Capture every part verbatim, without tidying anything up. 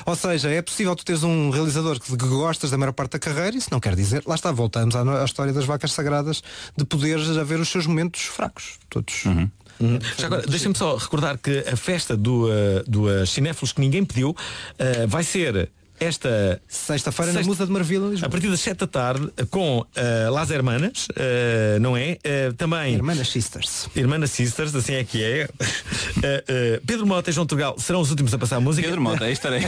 Ou seja, é possível tu teres um realizador que, que gostas da maior parte da carreira, isso não quer dizer, lá está, voltamos à, à história das vacas sagradas, de poderes haver os seus momentos fracos, todos. Uhum. Uhum. Já agora, deixa-me só recordar que a festa do, uh, do uh, Cinéfilos que ninguém pediu uh, vai ser esta sexta-feira na Musa de Marvila, a partir das sete da tarde, com uh, Las Hermanas, uh, não é? Uh, também Hermanas Sisters. Hermanas Sisters, assim é que é. Uh, uh, Pedro Mota e João Turgal serão os últimos a passar a música. Pedro Mota, aí estarei.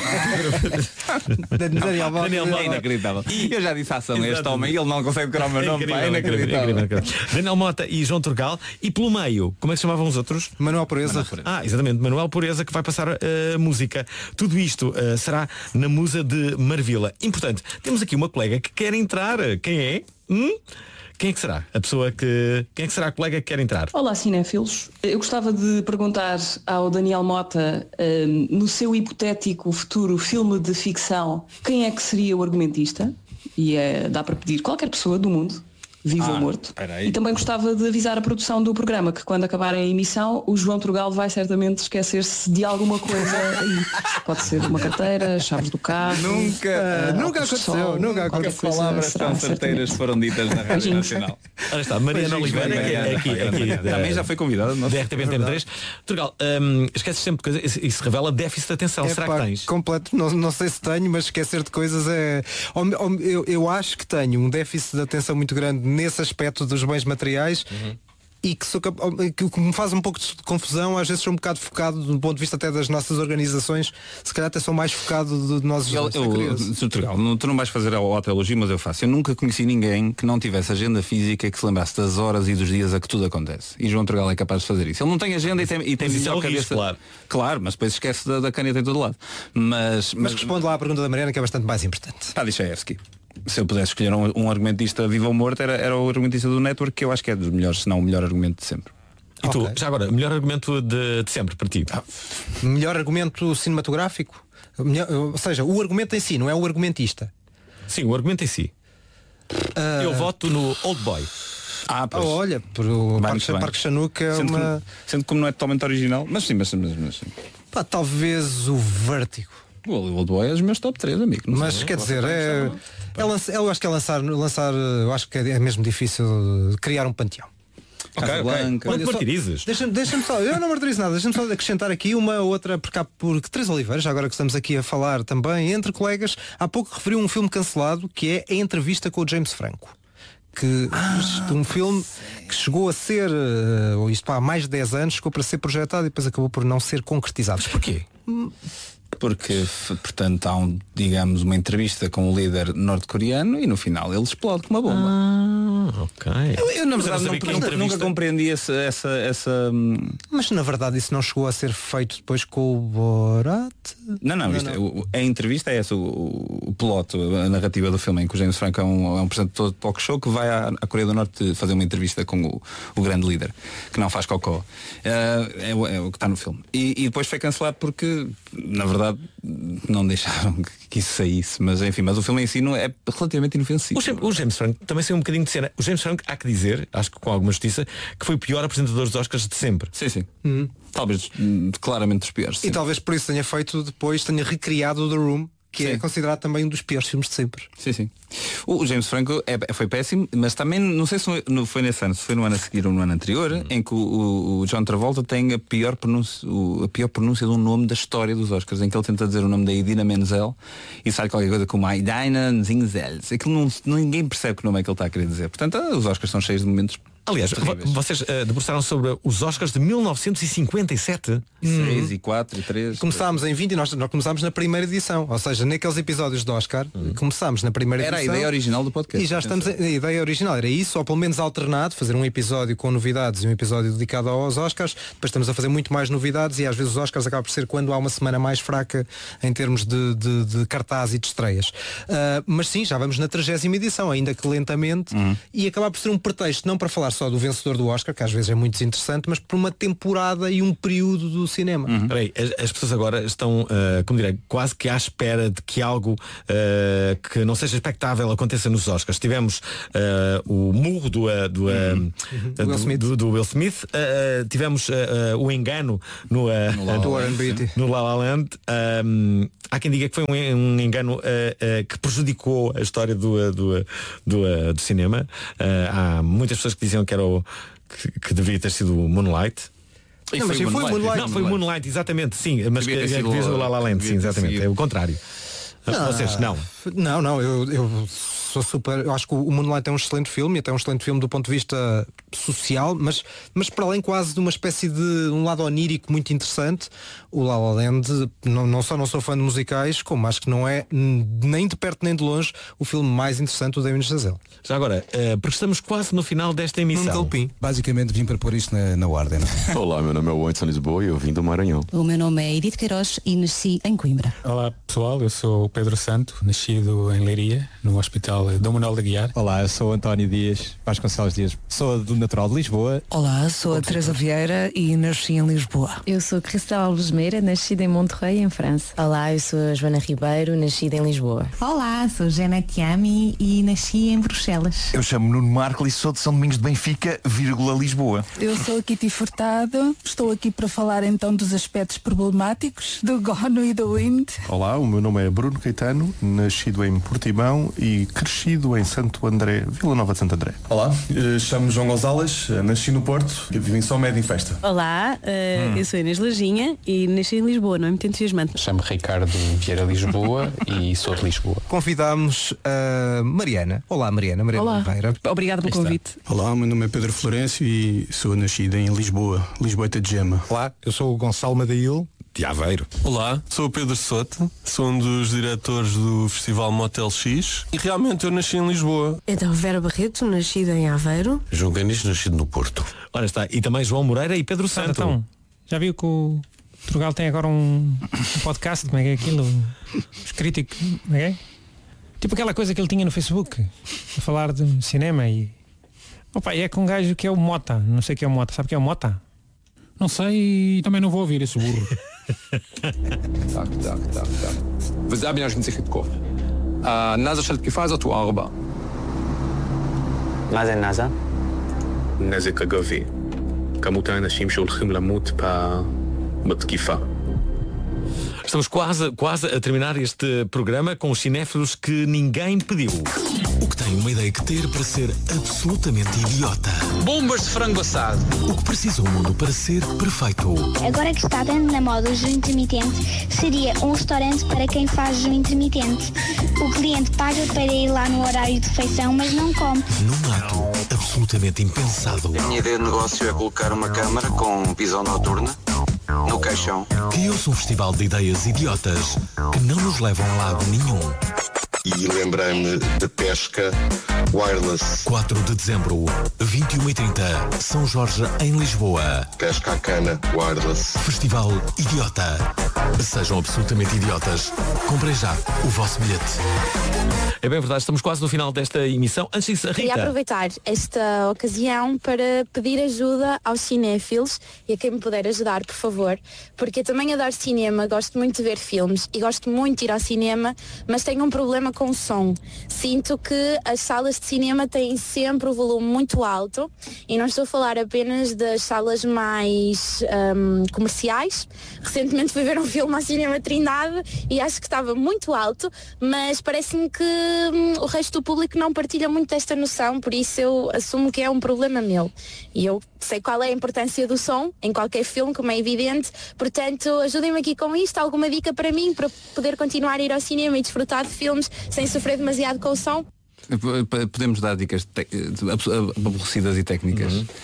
Daniel Mota. Daniel Mota. É inacreditável. E eu já disse a ação a este homem e ele não consegue decorar o meu nome. É inacreditável. Daniel Mota e João Turgal. E pelo meio, como é que se chamavam os outros? Manuel Pureza. Ah, exatamente, Manuel Pureza, que vai passar a uh, música. Tudo isto uh, será na Musa de Marvila. Importante, temos aqui uma colega que quer entrar. Quem é? Hum? Quem é que será? A pessoa que... Quem é que será a colega que quer entrar? Olá, cinéfilos. Eu gostava de perguntar ao Daniel Mota, um, no seu hipotético futuro filme de ficção, quem é que seria o argumentista? E é, dá para pedir qualquer pessoa do mundo, vivo ah, ou morto. E também gostava de avisar a produção do programa que quando acabar a emissão o João Turgal vai certamente esquecer-se de alguma coisa aí. Pode ser uma carteira, chaves do carro. Nunca, uh, nunca aconteceu, nunca aconteceu. Palavras tão certeiras foram ditas na Rádio Nacional. Olha está, Mariana Oliveira, que é aqui, aqui também já foi convidada. Da R T V Antena três. Turgal, um, esqueces sempre de coisas, isso revela déficit de atenção. É, será pá, que tens? Completo, não, não sei se tenho, mas esquecer de coisas é. Eu, eu acho que tenho um déficit de atenção muito grande nesse aspecto dos bens materiais. Uhum. E que, sou, que me faz um pouco de confusão, às vezes sou um bocado focado do ponto de vista até das nossas organizações, se calhar até sou mais focado de nós. Eu, eu, eu, tu não vais fazer a autoelogio, mas eu faço. Eu nunca conheci ninguém que não tivesse agenda física e que se lembrasse das horas e dos dias a que tudo acontece. E João Turgal é capaz de fazer isso. Ele não tem agenda e tem, e tem isso é o cabeça. Claro. claro, mas depois esquece da, da caneta em todo lado. Mas, mas, mas responde lá à pergunta da Mariana, que é bastante mais importante. Dostoiévski. Se eu pudesse escolher um, um argumentista vivo ou morto, era, era o argumentista do Network, que eu acho que é dos melhores, se não o melhor argumento de sempre. E okay. tu, já agora, melhor argumento de, de sempre para ti? Ah, melhor argumento cinematográfico? Melhor, ou seja, o argumento em si, não é o argumentista. Sim, o argumento em si. Uh... Eu voto no Old Boy. Ah, pois. Oh, olha, por o Parque Chan-wook é sendo uma... Como, sendo como não é totalmente original, mas sim, mas, mas, mas sim. Pá, talvez o Vértigo. O Old Boy é os meus top três, amigo. Não mas sei, quer dizer, é, é lança, eu acho que é lançar, lançar, eu acho que é mesmo difícil criar um panteão. Ok, ok. Quando martirizes? Deixa-me deixa só, eu não martirizo nada, deixa-me só acrescentar aqui uma outra, porque há por Teresa Oliveira, já agora que estamos aqui a falar também, entre colegas, há pouco referiu um filme cancelado que é A Entrevista com o James Franco. Que ah, um filme que chegou a ser, ou isto há mais de dez anos, chegou para ser projetado e depois acabou por não ser concretizado. Mas porquê? Porque, portanto, há um, digamos, uma entrevista com o líder norte-coreano e no final ele explode com uma bomba. Ah, ok. Eu, eu na verdade não, nunca, entrevista... nunca compreendi essa, essa, essa. Mas na verdade isso não chegou a ser feito depois com o Borat? Não, não, não, isto não. É, a entrevista é essa, o, o piloto, a narrativa do filme em que o James Franco é um, é um apresentador de talk show que vai à, à Coreia do Norte fazer uma entrevista com o, o grande líder, que não faz cocó. Uh, é, é o que está no filme. E, e depois foi cancelado porque, na verdade, não deixaram que isso saísse, mas enfim, mas o filme em si não é relativamente inofensivo. O, o James Franco também saiu um bocadinho de cena. O James Franco, há que dizer, acho que com alguma justiça, que foi o pior apresentador dos Oscars de sempre. Sim, sim. Uhum. Talvez claramente dos piores. E sim. Talvez por isso tenha feito depois, tenha recriado o The Room, que sim. É considerado também um dos piores filmes de sempre. Sim, sim. O James Franco é, foi péssimo, mas também, não sei se foi nesse ano, se foi no ano a seguir ou no ano anterior, uhum. em que o, o John Travolta tem a pior, pronúncia, a pior pronúncia de um nome da história dos Oscars, em que ele tenta dizer o nome da Idina Menzel e sai qualquer coisa como a Idina Menzel. Aquilo não, ninguém percebe que nome é que ele está a querer dizer. Portanto, os Oscars são cheios de momentos. Aliás, terríveis. Vocês uh, debruçaram sobre os Oscars de mil novecentos e cinquenta e sete. seis e quatro e três. Começámos em vinte e nós, nós começámos na primeira edição. Ou seja, naqueles episódios do Oscar, uhum. começámos na primeira era edição. Era a ideia original do podcast. E já estamos a, a ideia original era isso, ou pelo menos alternado, fazer um episódio com novidades e um episódio dedicado aos Oscars. Depois estamos a fazer muito mais novidades e às vezes os Oscars acabam por ser quando há uma semana mais fraca em termos de, de, de cartaz e de estreias. Uh, mas sim, já vamos na trigésima edição, ainda que lentamente, uhum. e acabar por ser um pretexto não para falar falar só do vencedor do Oscar, que às vezes é muito desinteressante, mas por uma temporada e um período do cinema. Uhum. Peraí, as, as pessoas agora estão, uh, como direi, quase que à espera de que algo uh, que não seja expectável aconteça nos Oscars. Tivemos uh, o murro do, uh, do, uh, uhum. do, Will Smith, do, do Will Smith. Uh, tivemos uh, uh, o engano no, uh, no La La Land. No La La Land. Um, há quem diga que foi um, um engano uh, uh, que prejudicou a história do, uh, do, uh, do, uh, do cinema. Uh, há muitas pessoas que diziam que era o que, que deveria ter sido o Moonlight. Não, mas foi Moonlight. Moonlight. Não, foi Moonlight, exatamente, sim. Mas que, que sido, fez o La La Land, sim, exatamente. sido. É o contrário. Não. Vocês, não. Não, não, eu, eu sou super. Eu acho que o Moonlight é um excelente filme, e até um excelente filme do ponto de vista social, mas, mas para além quase de uma espécie de um lado onírico muito interessante. O La La Land, não, não só não sou fã de musicais, como acho que não é nem de perto nem de longe o filme mais interessante do Damien Chazelle. Já agora, uh, porque estamos quase no final desta emissão. Basicamente vim para pôr isto na, na ordem. Olá, meu nome é Anderson Lisboa e eu vim do Maranhão. O meu nome é Edith Queiroz e nasci em Coimbra. Olá pessoal, eu sou o Pedro Santo, nascido em Leiria, no Hospital Dom Manuel de Aguiar. Olá, eu sou o António Dias, Vasconcelos Dias, sou do natural de Lisboa. Olá, sou a Teresa Vieira e nasci em Lisboa. Eu sou Cristal Alves Meira, nascida em Monterrey, em França. Olá, eu sou a Joana Ribeiro, nascida em Lisboa. Olá, sou Jana Tiami e nasci em Bruxelas. Eu chamo Nuno Marco e sou de São Domingos de Benfica, vírgula Lisboa. Eu sou a Kitty Furtado, estou aqui para falar então dos aspectos problemáticos do Gono e do Wind. Olá, o meu nome é Bruno Caetano, nascido em Portimão e crescido em Santo André, Vila Nova de Santo André. Olá, chamo-me João Gonzalez, nasci no Porto e vivo em São Médio em Festa. Olá, uh, hum. eu sou Inês Lajinha e nasci em Lisboa, não é muito entusiasmante. Chamo-me Ricardo Vieira Lisboa e sou de Lisboa. Convidámos a Mariana. Olá Mariana, Mariana Olá. Oliveira. Obrigada pelo convite. Olá, meu nome é Pedro Florencio e sou nascido em Lisboa, Lisboeta de Gema. Olá, eu sou o Gonçalo Madail, de Aveiro. Olá, sou o Pedro Soto, sou um dos diretores do Festival Motel X e realmente eu nasci em Lisboa. Então, Vera Barreto, nascida em Aveiro. João Ganis, nascido no Porto. Ora está, e também João Moreira e Pedro Santo. Então, já viu que o Trugal tem agora um, um podcast, como é que é aquilo? Os críticos, como é que é? Tipo aquela coisa que ele tinha no Facebook, a falar de cinema e... Opa, e é com um gajo que é o Mota, não sei o que é o Mota, sabe o que é o Mota? Não sei e também não vou ouvir esse burro. טק, טק, טק, טק. וזה הבניין שאני צריך לתקוף. הנאזה של תקיפה הזאת הוא ארבע. מה זה נאזה? נזק אגבי. כמות האנשים שהולכים למות בתקיפה. Estamos quase, quase a terminar este programa com os cinéfilos que ninguém pediu. O que tem uma ideia que ter para ser absolutamente idiota. Bombas de frango assado. O que precisa o mundo para ser perfeito. Agora que está tanto na moda o jejum intermitente, seria um restaurante para quem faz jejum intermitente. O cliente paga para ir lá no horário de refeição, mas não come. Num ato absolutamente impensado. A minha ideia de negócio é colocar uma câmara com visão noturna no caixão. Criou-se um festival de ideias idiotas que não nos levam a lado nenhum. E lembrei-me de pesca wireless. quatro de dezembro, vinte e uma e trinta, São Jorge, em Lisboa. Pesca à cana wireless. Festival Idiota. Sejam absolutamente idiotas. Comprem já o vosso bilhete. É bem verdade, estamos quase no final desta emissão. Antes disso, Rita. Queria aproveitar esta ocasião para pedir ajuda aos cinéfilos e a quem me puder ajudar, por favor, porque eu também adoro cinema, gosto muito de ver filmes e gosto muito de ir ao cinema, mas tenho um problema com o som. Sinto que as salas de cinema têm sempre o volume muito alto e não estou a falar apenas das salas mais um, comerciais. Recentemente fui ver um filme ao Cinema Trindade e acho que estava muito alto, mas parece-me que hum, o resto do público não partilha muito desta noção, por isso eu assumo que é um problema meu. E eu sei qual é a importância do som em qualquer filme, como é evidente, portanto ajudem-me aqui com isto, alguma dica para mim, para poder continuar a ir ao cinema e desfrutar de filmes sem sofrer demasiado com o som? Podemos dar dicas aborrecidas e técnicas. Uhum.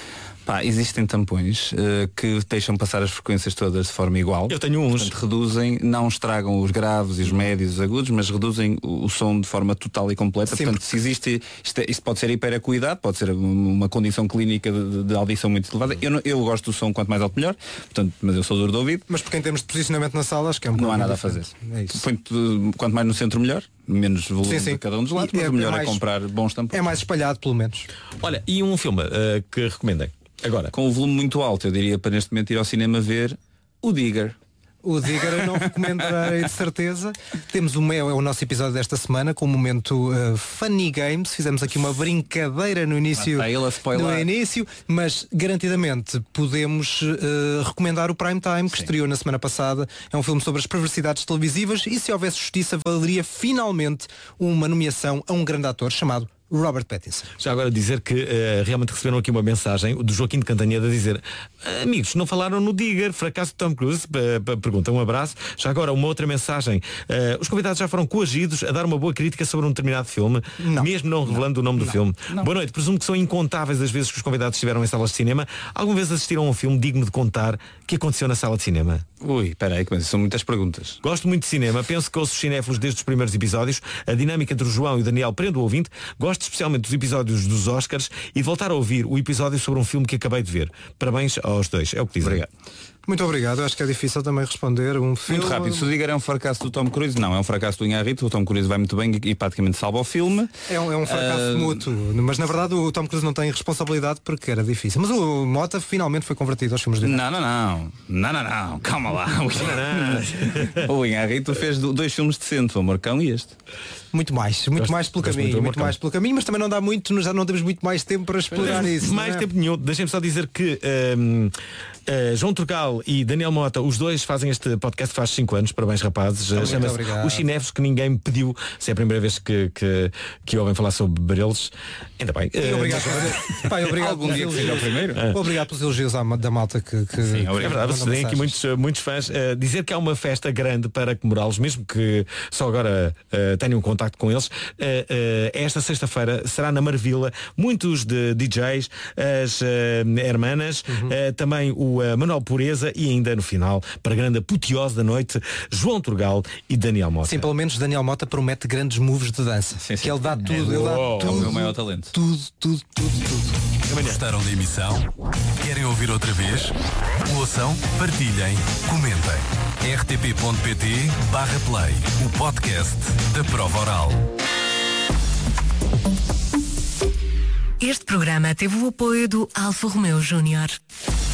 Pá, existem tampões uh, que deixam passar as frequências todas de forma igual. Eu tenho uns. Portanto, reduzem, não estragam os graves e os médios e os agudos, mas reduzem o, o som de forma total e completa. Sim, Portanto, se existe, isto, é, isto pode ser hiperacuidade, pode ser uma condição clínica de, de audição muito elevada. Eu, não, eu gosto do som quanto mais alto melhor, portanto, mas eu sou duro de ouvido. Mas porque em termos de posicionamento na sala, acho que é um Não há nada diferente. a fazer. É isso. Põe, quanto mais no centro melhor, menos volume sim, sim. de cada um dos lados, e mas é, o melhor é, mais, é comprar bons tampões. É mais espalhado, pelo menos. Olha, e um filme uh, que recomendem? Agora, com o volume muito alto, eu diria para neste momento ir ao cinema ver o Digger. O Digger eu não recomendarei de certeza. Temos o, é o nosso episódio desta semana com o momento uh, Funny Games. Fizemos aqui uma brincadeira no início, ah, no início, mas garantidamente podemos uh, recomendar o Prime Time, que Sim. estreou na semana passada. É um filme sobre as perversidades televisivas e se houvesse justiça valeria finalmente uma nomeação a um grande ator chamado Robert Pattinson. Já agora dizer que uh, realmente receberam aqui uma mensagem do Joaquim de Cantanhede a dizer: amigos, não falaram no Digger, fracasso de Tom Cruise? Pergunta, um abraço. Já agora uma outra mensagem: uh, os convidados já foram coagidos a dar uma boa crítica sobre um determinado filme, não. mesmo não revelando não. o nome do não. filme. Não. Boa noite, presumo que são incontáveis as vezes que os convidados estiveram em salas de cinema. Alguma vez assistiram a um filme digno de contar que aconteceu na sala de cinema? Ui, espera aí, são muitas perguntas. Gosto muito de cinema, penso que ouço os cinéfilos desde os primeiros episódios. A dinâmica entre o João e o Daniel prende o ouvinte. Gosto especialmente dos episódios dos Oscars e de voltar a ouvir o episódio sobre um filme que acabei de ver. Parabéns aos dois, é o que dizem. Obrigado. Muito obrigado, eu acho que é difícil também responder um filme. Muito rápido, se o Digger é um fracasso do Tom Cruise, não, é um fracasso do Inharrito. O Tom Cruise vai muito bem e praticamente salva o filme. É um, é um fracasso uh... mútuo, mas na verdade o Tom Cruise não tem responsabilidade porque era difícil. Mas o Mota finalmente foi convertido aos filmes de Não, não, não, não, não, não, calma lá. O Inharrito fez dois filmes decentes, o Marcão e este. Muito mais, muito gosto, mais pelo caminho, muito, muito mais pelo caminho, mas também não dá muito, já não temos muito mais tempo para explorar não isso. Mais não é? tempo nenhum. Deixem-me só dizer que um, uh, João Turcal e Daniel Mota, os dois fazem este podcast que faz cinco anos. Parabéns, rapazes. Muito Chama-se obrigado. Os Cinéfilos que ninguém me pediu. Se é a primeira vez que, que, que ouvem falar sobre Barelos. Ainda bem. Uh, obrigado, uh, pai, obrigado algum dia que seja o primeiro. Uh. Obrigado pelos elogios à, da malta que, que Sim, é verdade, vocês têm aqui muitos, muitos fãs. Uh, dizer que há uma festa grande para comemorá-los, mesmo que só agora uh, tenham um contacto com eles. Uh, uh, esta sexta-feira será na Marvila, muitos de D Js, as uh, hermanas, uhum. uh, também o uh, Manuel Pureza e ainda no final, para a grande apoteose da noite, João Turgal e Daniel Mota. Sim, pelo menos Daniel Mota promete grandes moves de dança. Sim, sim. Que ele dá tudo, é, ele dá oh, tudo. É o meu maior talento. Tudo, tudo, tudo, tudo. Gostaram da emissão? Querem ouvir outra vez? Ouçam, partilhem, comentem. r t p ponto p t barra play, o podcast da Prova Oral. Este programa teve o apoio do Alfa Romeo Júnior.